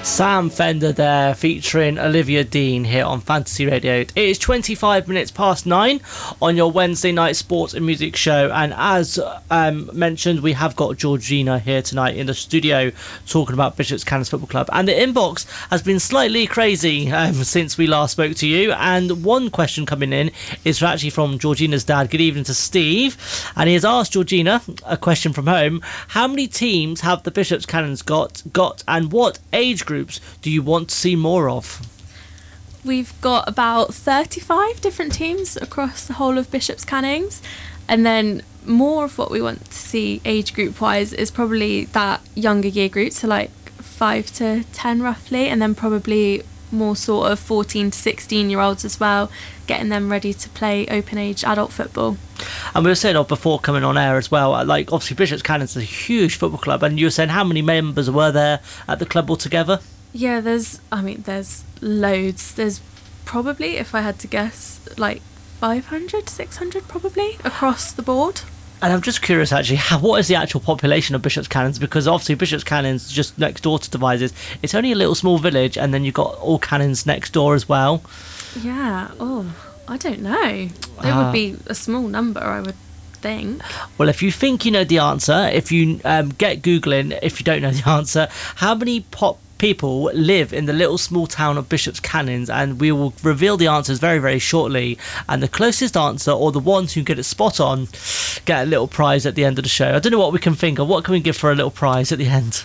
Sam Fender there, featuring Olivia Dean here on Fantasy Radio. It is 25 minutes past 9 on your Wednesday night sports and music show, and as mentioned, we have got Georgina here tonight in the studio talking about Bishop's Cannons Football Club, and the inbox has been slightly crazy since we last spoke to you, and one question coming in is actually from Georgina's dad. Good evening to Steve, and he has asked Georgina a question from home. How many teams have the Bishop's Cannons got, and what age groups do you want to see more of? We've got about 35 different teams across the whole of Bishop's Cannons, and then more of what we want to see age group wise is probably that younger year group, so like 5 to 10 roughly, and then probably more sort of 14 to 16 year olds as well, getting them ready to play open age adult football. And we were saying before coming on air as well, like obviously Bishop's Cannons is a huge football club, and you were saying how many members were there at the club altogether? Yeah, there's loads. There's probably, if I had to guess, like 500, 600 probably across the board. And I'm just curious actually, what is the actual population of Bishop's Cannons? Because obviously Bishop's Cannons just next door to Devizes. It's only a little small village, and then you've got all Cannons next door as well. Yeah, I don't know. It would be a small number, I would think. Well, if you think you know the answer, if you get Googling, if you don't know the answer, how many people live in the little small town of Bishop's Cannons, and we will reveal the answers very, very shortly, and the closest answer, or the ones who get it spot on, get a little prize at the end of the show. I don't know what we can think of. What can we give for a little prize at the end?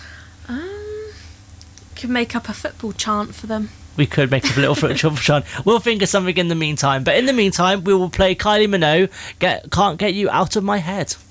Could make up a football chant for them. We could make up a little football chant. We'll think of something in the meantime, but in the meantime we will play Kylie Minogue, Can't Get You Out of My Head.